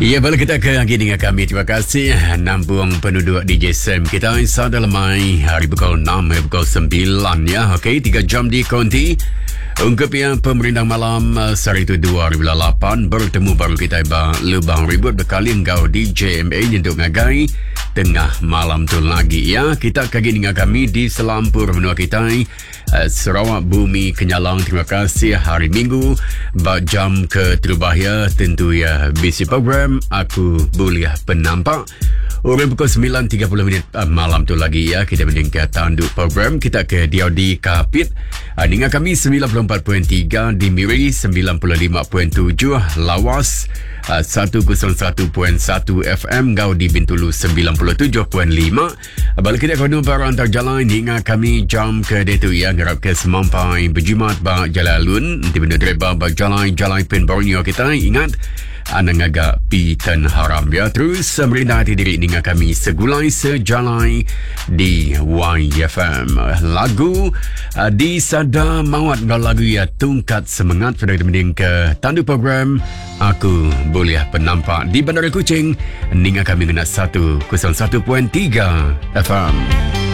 Ya, balik kita ke lagi dengan kami. Terima kasih Nampung penduduk DJ Sam. Kita insya dalam hari pukul 6, pukul 9 ya. Okey, 3 jam di konti. Ungkap yang pemerintah malam sehari itu 2008 bertemu baru kita lubang ribut berkali engkau di JMA untuk ngagai tengah malam tu lagi ya. Kita kagi dengan kami di selampur menua kita Sarawak Bumi Kenyalang. Terima kasih hari Minggu jam ke terbahaya tentu ya bisi program Aku Boleh Penampak. Orang pukul 9.30 malam tu lagi ya. Kita meningkat tanduk program. Kita ke DOD Kapit. Dengan kami 94.3 di Miri, 95.7 Lawas, 101.1 FM Gau di Bintulu 97.5. Balik kita kau para antar jalan hingga kami jam ke detu ya. Ngarap ke semampai berjimat bak jalalun. Nanti benda dreba bak jalan-jalan pen Borneo kita. Ingat Anang agak pitan haram ya. Terus merintah hati diri dengan kami segulai sejalai di YFM. Lagu di Sada Mawat Ngau lagu ya tungkat semangat pada kita mending ke tandu program Aku Boleh Penampak di Bandar Kuching. Dengan kami kena 101.3 FM.